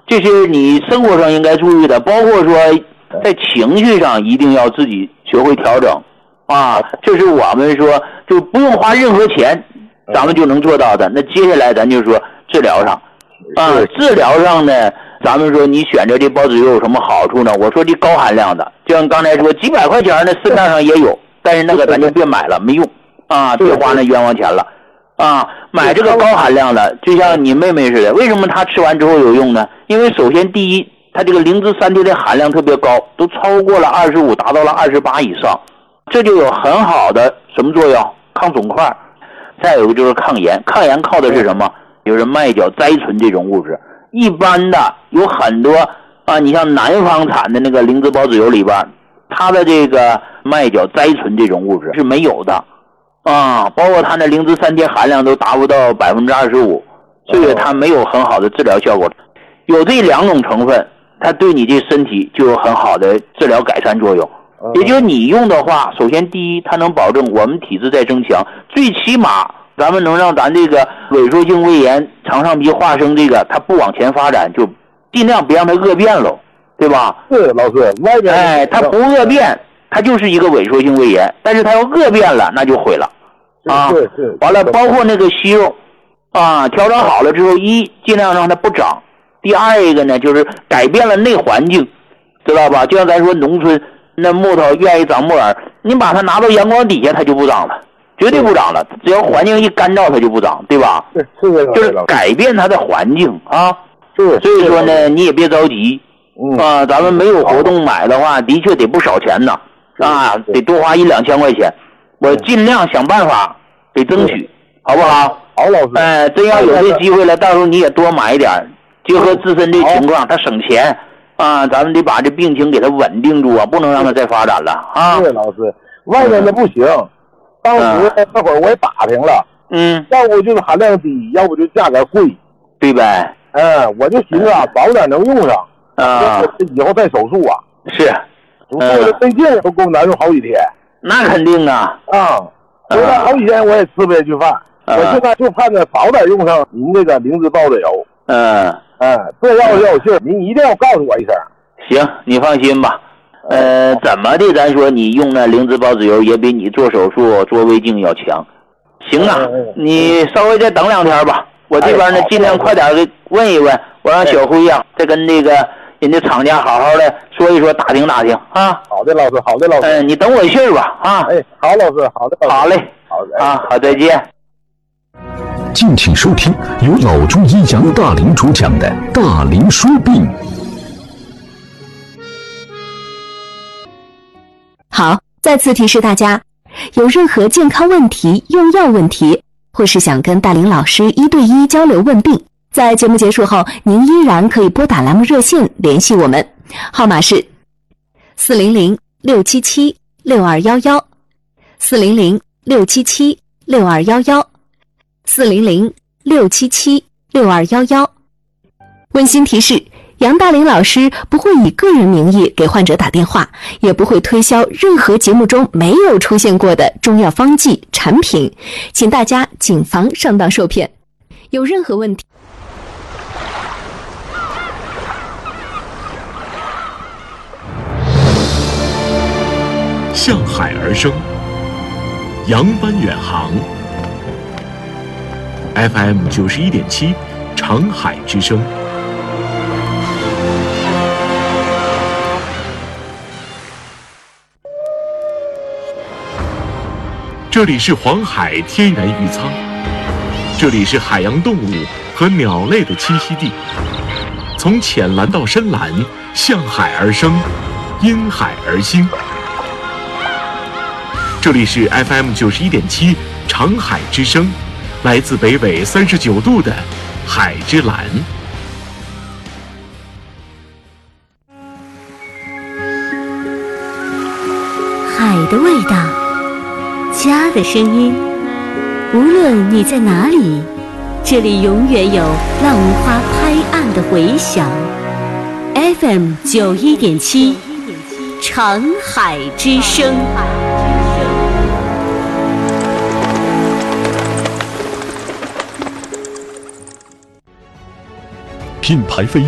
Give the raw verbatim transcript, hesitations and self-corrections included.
这是你生活上应该注意的，包括说在情绪上一定要自己学会调整啊。这是我们说就不用花任何钱咱们就能做到的。那接下来咱就说治疗上啊，治疗上呢咱们说你选择这孢子油有什么好处呢？我说这高含量的，就像刚才说几百块钱的市面上也有，但是那个咱就别买了，没用啊，别花那冤枉钱了啊。买这个高含量的，就像你妹妹似的，为什么她吃完之后有用呢？因为首先第一，它这个磷脂三萜的含量特别高，都超过了二十五，达到了二十八以上，这就有很好的什么作用？抗肿块。再有一个就是抗炎，抗炎靠的是什么？就是麦角甾醇这种物质。一般的有很多啊，你像南方产的那个灵芝孢子油里边，它的这个麦角甾醇这种物质是没有的啊，包括它的灵芝三萜含量都达不到百分之二十五，所以它没有很好的治疗效果。有这两种成分，它对你这身体就有很好的治疗改善作用。也就是你用的话，首先第一，它能保证我们体质在增强，最起码咱们能让咱这个萎缩性胃炎、肠上皮化生这个它不往前发展，就尽量别让它恶变喽，对吧？ 是老师，外边哎，它不恶变，它就是一个萎缩性胃炎，但是它要恶变了，那就毁了啊。 是是。 完了，包括那个息肉啊，调整好了之后，一尽量让它不长。第二一个呢，就是改变了内环境，知道吧？就像咱说农村那木头愿意长木耳，你把它拿到阳光底下，它就不长了，绝对不长了。只要环境一干燥，它就不长，对吧？ 是是的， 就是改变它的环境啊。 是。 所以说呢，你也别着急， 嗯啊，咱们没有活动买的话，的确得不少钱呢，啊，得多花一两千块钱。我尽量想办法给争取，好不好？ 好，老师。 哎，真要有这机会了，到时候你也多买一点。结合自身这情况，他省钱啊，咱们得把这病情给他稳定住啊，不能让他再发展了啊。 对，老师，外面的不行。当时那会儿我也打听了， 嗯， 要不就是含量低，要不就价格贵， 对呗？ 嗯，我就寻思啊，早点能用上啊， 以后再手术啊。 是， 手术的费劲都够难受好几天。 那肯定啊。 啊，回来好几天我也吃不下去饭，我现在就盼着早点用上您这个灵芝孢子油。 嗯。 嗯，这要是有信儿，您一定要告诉我一声。 行，你放心吧。呃，怎么的，咱说你用那灵芝孢子油也比你做手术做胃镜要强。行啊，你稍微再等两天吧。我这边呢，尽量快点给问一问，我让小辉呀，再跟那个人家厂家好好的说一说，打听打听啊。 好的，老师，好的，老师。 嗯，你等我信儿吧啊。 哎，好，老师，好的， 好嘞， 好的啊，好，再见。 敬请收听由老中医杨大林主讲的《大林说病》。 好，再次提示大家，有任何健康问题、用药问题，或是想跟大林老师一对一交流问病，在节目结束后，您依然可以拨打栏目热线联系我们，号码是四零零六七七六二幺幺，四零零六七七六二幺幺。四零零六七七六二幺幺。温馨提示，杨大林老师不会以个人名义给患者打电话，也不会推销任何节目中没有出现过的中药方剂产品，请大家谨防上当受骗。有任何问题， 向海而生，扬帆远航。F M 九十一点七，长海之声。这里是黄海天然渔仓，这里是海洋动物和鸟类的栖息地。从浅蓝到深蓝，向海而生，因海而兴。这里是 F M 九十一点七，长海之声。来自北纬三十九度的海之蓝。 海的味道，家的声音，无论你在哪里，这里永远有浪花拍岸的回响。F M 九一点七，长海之声。 品牌飞